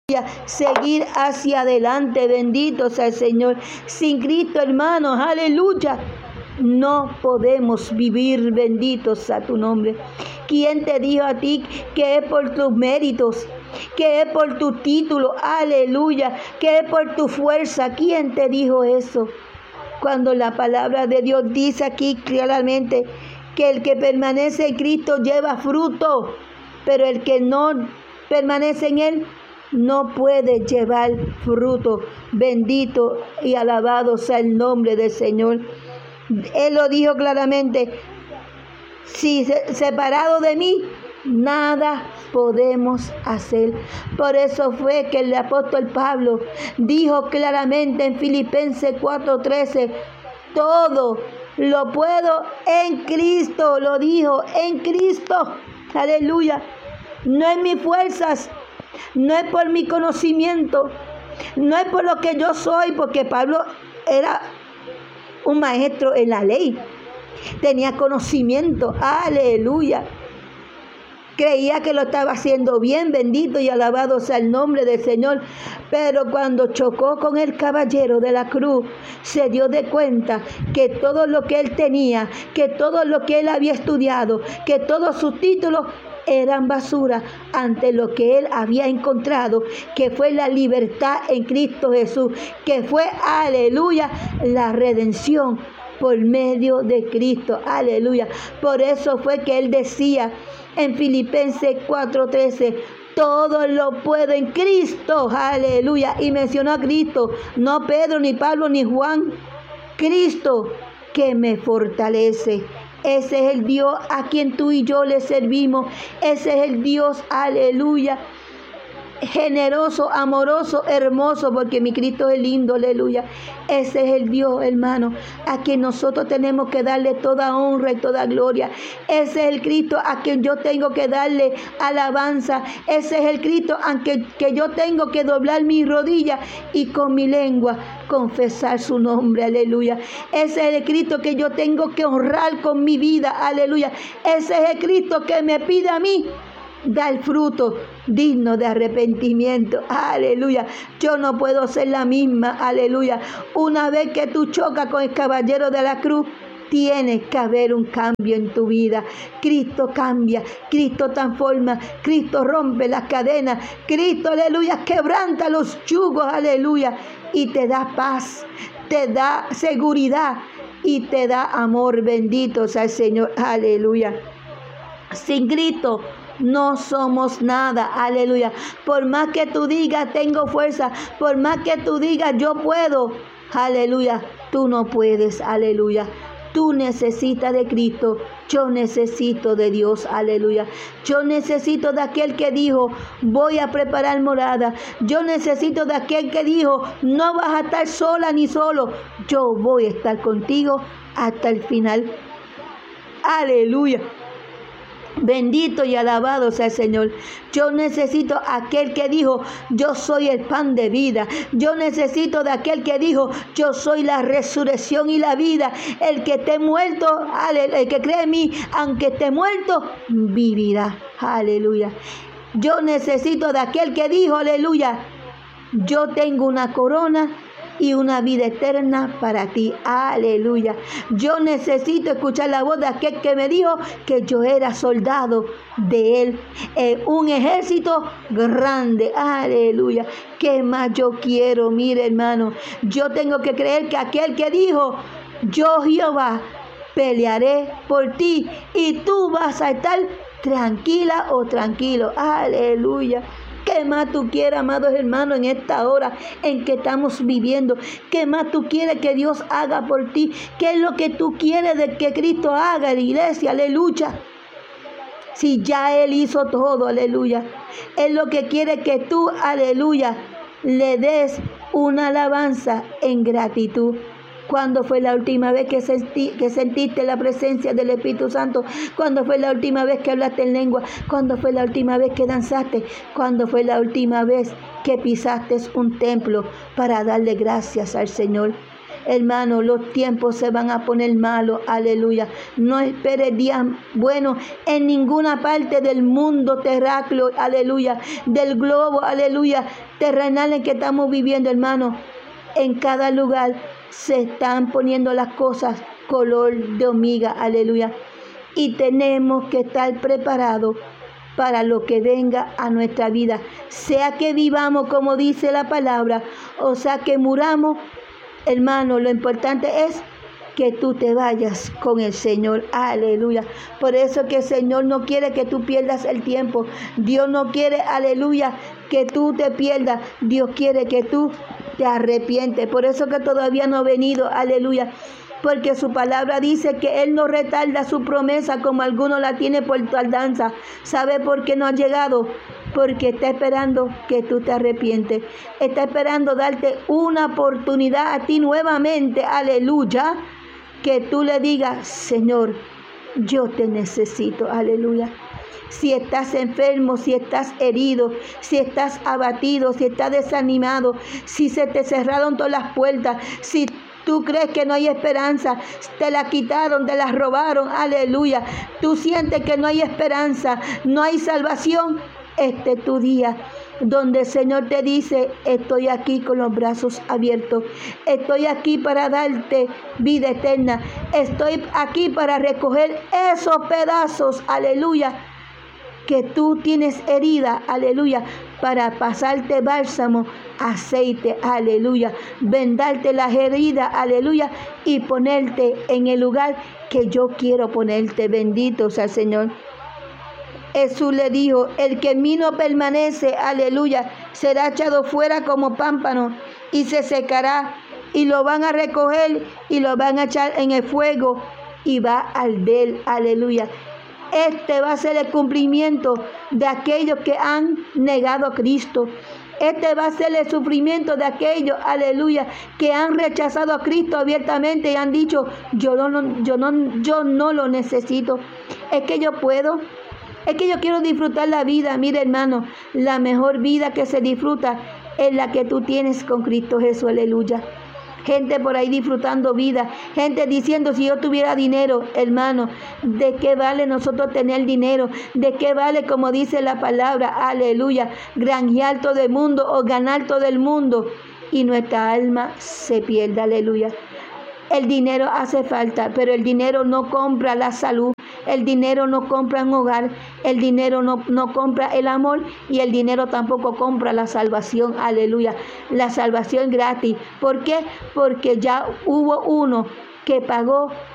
seguir hacia adelante, bendito sea el Señor. Sin Cristo, hermanos, aleluya, no podemos vivir, bendito sea tu nombre. ¿Quién te dijo a ti que es por tus méritos, que es por tu título, aleluya, que es por tu fuerza? ¿Quién te dijo eso? Cuando la palabra de Dios dice aquí claramente que el que permanece en Cristo lleva fruto, pero el que no permanece en Él no puede llevar fruto. Bendito y alabado sea el nombre del Señor. Él lo dijo claramente: si separado de mí, nada podemos hacer. Por eso fue que el apóstol Pablo dijo claramente en Filipenses 4:13: todo lo puedo en Cristo. Lo dijo, en Cristo, aleluya. No en mis fuerzas, no es por mi conocimiento, no es por lo que yo soy, porque Pablo era un maestro en la ley, tenía conocimiento, aleluya. Creía que lo estaba haciendo bien, bendito y alabado sea el nombre del Señor. Pero cuando chocó con el caballero de la cruz, se dio de cuenta que todo lo que él tenía, que todo lo que él había estudiado, que todos sus títulos eran basura ante lo que él había encontrado, que fue la libertad en Cristo Jesús, que fue, aleluya, la redención por medio de Cristo, aleluya. Por eso fue que él decía en Filipenses 4:13: todo lo puedo en Cristo, aleluya. Y mencionó a Cristo, no Pedro, ni Pablo, ni Juan. Cristo que me fortalece. Ese es el Dios a quien tú y yo le servimos. Ese es el Dios, aleluya, generoso, amoroso, hermoso, porque mi Cristo es lindo, aleluya. Ese es el Dios, hermano, a quien nosotros tenemos que darle toda honra y toda gloria. Ese es el Cristo a quien yo tengo que darle alabanza. Ese es el Cristo a quien yo tengo que doblar mis rodillas y con mi lengua confesar su nombre, aleluya. Ese es el Cristo que yo tengo que honrar con mi vida, aleluya. Ese es el Cristo que me pide a mí dar fruto digno de arrepentimiento, aleluya. Yo no puedo ser la misma, aleluya. Una vez que tú chocas con el caballero de la cruz, tiene que haber un cambio en tu vida. Cristo cambia, Cristo transforma, Cristo rompe las cadenas, Cristo, aleluya, quebranta los yugos, aleluya, y te da paz, te da seguridad y te da amor. Bendito sea el Señor, aleluya. Sin Cristo no somos nada, aleluya. Por más que tú digas tengo fuerza, por más que tú digas yo puedo, aleluya, tú no puedes, aleluya. Tú necesitas de Cristo, yo necesito de Dios, aleluya. Yo necesito de aquel que dijo, voy a preparar morada. Yo necesito de aquel que dijo, no vas a estar sola ni solo, yo voy a estar contigo hasta el final, aleluya. Bendito y alabado sea el Señor. Yo necesito aquel que dijo, yo soy el pan de vida. Yo necesito de aquel que dijo, yo soy la resurrección y la vida. El que esté muerto, el que cree en mí, aunque esté muerto, vivirá. Aleluya. Yo necesito de aquel que dijo, aleluya, yo tengo una corona y una vida eterna para ti, aleluya. Yo necesito escuchar la voz de aquel que me dijo que yo era soldado de él, un ejército grande, aleluya. ¿Qué más yo quiero? Mire, hermano, yo tengo que creer que aquel que dijo, yo Jehová pelearé por ti y tú vas a estar tranquila o tranquilo, aleluya. ¿Qué más tú quieres, amados hermanos, en esta hora en que estamos viviendo? ¿Qué más tú quieres que Dios haga por ti? ¿Qué es lo que tú quieres de que Cristo haga en la iglesia? Aleluya. Si ya Él hizo todo, aleluya. Él lo que quiere que tú, aleluya, le des una alabanza en gratitud. ¿Cuándo fue la última vez que sentiste la presencia del Espíritu Santo? ¿Cuándo fue la última vez que hablaste en lengua? ¿Cuándo fue la última vez que danzaste? ¿Cuándo fue la última vez que pisaste un templo para darle gracias al Señor? Hermano, los tiempos se van a poner malos, aleluya. No esperes días buenos en ninguna parte del mundo terráqueo, aleluya, del globo, aleluya, terrenal en que estamos viviendo, hermano. En cada lugar se están poniendo las cosas color de hormiga, aleluya. Y tenemos que estar preparados para lo que venga a nuestra vida. Sea que vivamos como dice la palabra, o sea que muramos, hermano, lo importante es que tú te vayas con el Señor, aleluya. Por eso que el Señor no quiere que tú pierdas el tiempo. Dios no quiere, aleluya, que tú te pierdas. Dios quiere que tú te arrepientes. Por eso que todavía no ha venido, aleluya. Porque su palabra dice que Él no retarda su promesa como alguno la tiene por tardanza. ¿Sabe por qué no ha llegado? Porque está esperando que tú te arrepientes. Está esperando darte una oportunidad a ti nuevamente, aleluya. Que tú le digas, Señor, yo te necesito, aleluya. Si estás enfermo, si estás herido, si estás abatido, si estás desanimado, si se te cerraron todas las puertas, si tú crees que no hay esperanza, te la quitaron, te la robaron, aleluya. Tú sientes que no hay esperanza, no hay salvación. Este es tu día donde el Señor te dice, estoy aquí con los brazos abiertos. Estoy aquí para darte vida eterna. Estoy aquí para recoger esos pedazos, aleluya, que tú tienes herida, aleluya, para pasarte bálsamo, aceite, aleluya, vendarte las heridas, aleluya, y ponerte en el lugar que yo quiero ponerte. Bendito sea el Señor. Jesús le dijo, el que en mí no permanece, aleluya, será echado fuera como pámpano y se secará, y lo van a recoger y lo van a echar en el fuego y va a arder, aleluya. Este va a ser el cumplimiento de aquellos que han negado a Cristo. Este va a ser el sufrimiento de aquellos, aleluya, que han rechazado a Cristo abiertamente y han dicho, yo no lo necesito. Es que yo puedo. Es que yo quiero disfrutar la vida. Mira, hermano, la mejor vida que se disfruta es la que tú tienes con Cristo Jesús, aleluya. Gente por ahí disfrutando vida, gente diciendo, si yo tuviera dinero, hermano, ¿de qué vale nosotros tener dinero? ¿De qué vale, como dice la palabra, aleluya, granjear todo el mundo o ganar todo el mundo y nuestra alma se pierde, aleluya? El dinero hace falta, pero el dinero no compra la salud, el dinero no compra un hogar, el dinero no compra el amor y el dinero tampoco compra la salvación, aleluya. La salvación gratis. ¿Por qué? Porque ya hubo uno que pagó